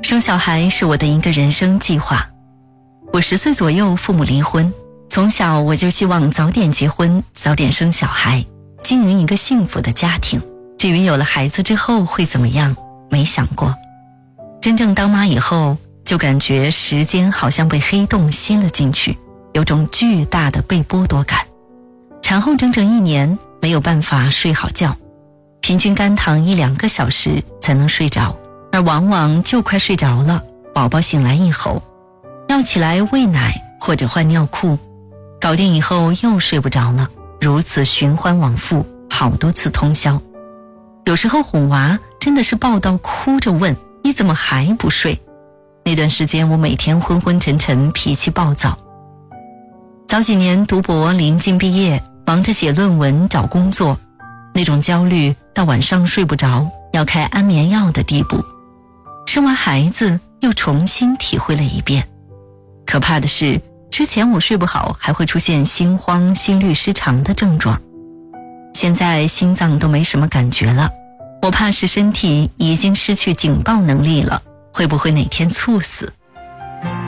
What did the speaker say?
生小孩是我的一个人生计划。我10岁左右父母离婚，从小我就希望早点结婚，早点生小孩，经营一个幸福的家庭。至于有了孩子之后会怎么样，没想过。真正当妈以后，就感觉时间好像被黑洞吸了进去，有种巨大的被剥夺感。产后整整1年没有办法睡好觉，平均干躺1-2个小时才能睡着，而往往就快睡着了，宝宝醒来一吼，要起来喂奶或者换尿裤，搞定以后又睡不着了，如此循环往复，好多次通宵。有时候哄娃真的是抱到哭着问，你怎么还不睡？那段时间我每天昏昏沉沉，脾气暴躁。早几年读博临近毕业，忙着写论文找工作，那种焦虑到晚上睡不着，要开安眠药的地步。生完孩子又重新体会了一遍。可怕的是，之前我睡不好还会出现心慌、心律失常的症状，现在心脏都没什么感觉了，我怕是身体已经失去警报能力了，会不会哪天猝死？